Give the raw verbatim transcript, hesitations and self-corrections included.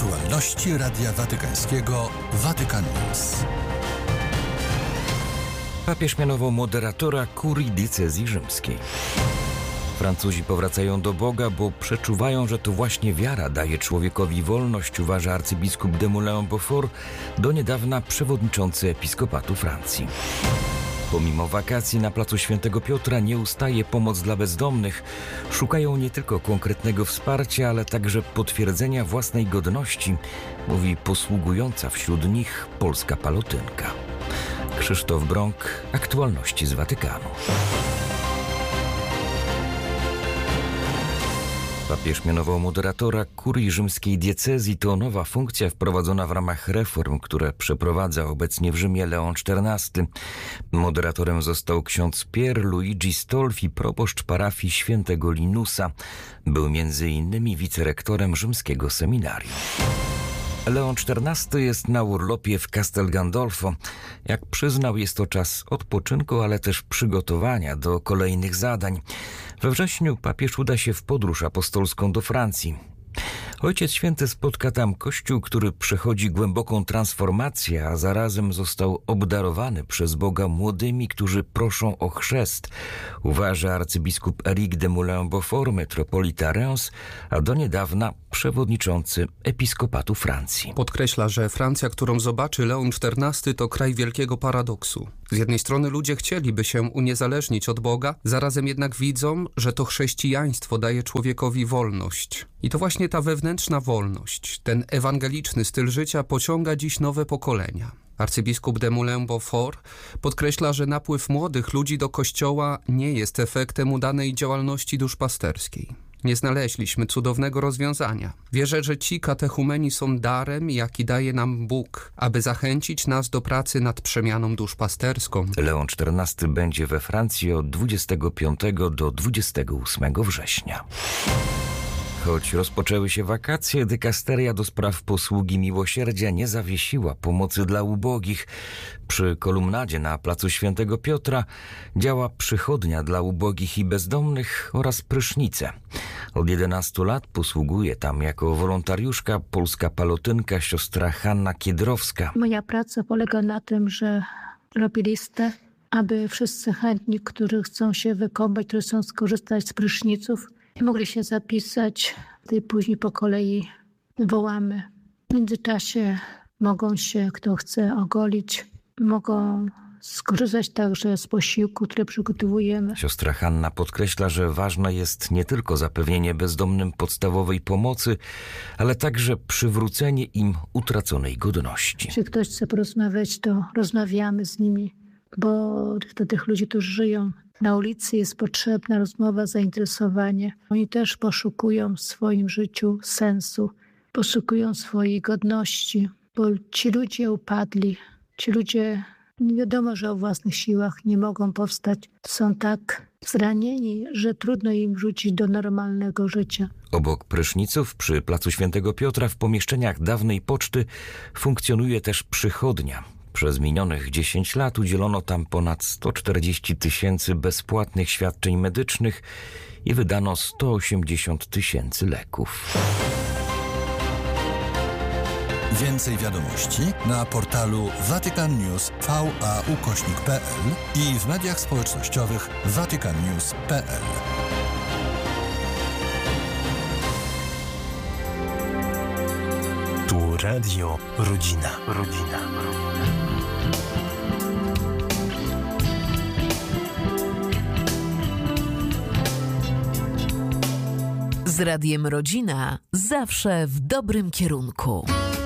Aktualności Radia Watykańskiego Vatican News. Papież mianował moderatora kurii diecezji rzymskiej. Francuzi powracają do Boga, bo przeczuwają, że to właśnie wiara daje człowiekowi wolność, uważa arcybiskup de Moulins-Beaufort, do niedawna przewodniczący episkopatu Francji. Pomimo wakacji na placu Świętego Piotra nie ustaje pomoc dla bezdomnych. Szukają nie tylko konkretnego wsparcia, ale także potwierdzenia własnej godności, mówi posługująca wśród nich polska palotynka. Krzysztof Brąk, aktualności z Watykanu. Papież mianował moderatora kurii rzymskiej diecezji. To nowa funkcja wprowadzona w ramach reform, które przeprowadza obecnie w Rzymie Leon czternasty. Moderatorem został ksiądz Pier Luigi Stolfi, proboszcz parafii świętego Linusa. Był między innymi wicerektorem rzymskiego seminarium. Leon czternasty jest na urlopie w Castel Gandolfo. Jak przyznał, jest to czas odpoczynku, ale też przygotowania do kolejnych zadań. We wrześniu papież uda się w podróż apostolską do Francji. Ojciec Święty spotka tam Kościół, który przechodzi głęboką transformację, a zarazem został obdarowany przez Boga młodymi, którzy proszą o chrzest, uważa arcybiskup Éric de Moulins-Beaufort, metropolita Reims, a do niedawna przewodniczący episkopatu Francji. Podkreśla, że Francja, którą zobaczy Leon czternasty, to kraj wielkiego paradoksu. Z jednej strony ludzie chcieliby się uniezależnić od Boga, zarazem jednak widzą, że to chrześcijaństwo daje człowiekowi wolność. I to właśnie ta wewnętrzna wolność, ten ewangeliczny styl życia pociąga dziś nowe pokolenia. Arcybiskup de Moulins-Beaufort podkreśla, że napływ młodych ludzi do kościoła nie jest efektem udanej działalności duszpasterskiej. Nie znaleźliśmy cudownego rozwiązania. Wierzę, że ci katechumeni są darem, jaki daje nam Bóg, aby zachęcić nas do pracy nad przemianą duszpasterską. Leon czternasty będzie we Francji od dwudziestego piątego do dwudziestego ósmego września. Choć rozpoczęły się wakacje, dykasteria do spraw posługi miłosierdzia nie zawiesiła pomocy dla ubogich. Przy kolumnadzie na placu Świętego Piotra działa przychodnia dla ubogich i bezdomnych oraz prysznice. Od jedenastu lat posługuje tam jako wolontariuszka polska palotynka siostra Hanna Kiedrowska. Moja praca polega na tym, że robię listę, aby wszyscy chętni, którzy chcą się wykąpać, którzy chcą skorzystać z pryszniców, mogli się zapisać, i później po kolei wołamy. W międzyczasie mogą się, kto chce, ogolić, mogą skorzystać także z posiłku, który przygotowujemy. Siostra Hanna podkreśla, że ważne jest nie tylko zapewnienie bezdomnym podstawowej pomocy, ale także przywrócenie im utraconej godności. Jeśli ktoś chce porozmawiać, to rozmawiamy z nimi, bo do tych ludzi, którzy żyją na ulicy, jest potrzebna rozmowa, zainteresowanie. Oni też poszukują w swoim życiu sensu, poszukują swojej godności, bo ci ludzie upadli, ci ludzie nie wiadomo, że o własnych siłach nie mogą powstać. Są tak zranieni, że trudno im wrócić do normalnego życia. Obok pryszniców przy placu Świętego Piotra w pomieszczeniach dawnej poczty funkcjonuje też przychodnia. Przez minionych dziesięć lat udzielono tam ponad sto czterdzieści tysięcy bezpłatnych świadczeń medycznych i wydano sto osiemdziesiąt tysięcy leków. Więcej wiadomości na portalu vaticannews kropka v a ukośnik kropka p l i w mediach społecznościowych vaticannews kropka p l. Tu Radio Rodzina. Rodzina. Z Radiem Rodzina zawsze w dobrym kierunku.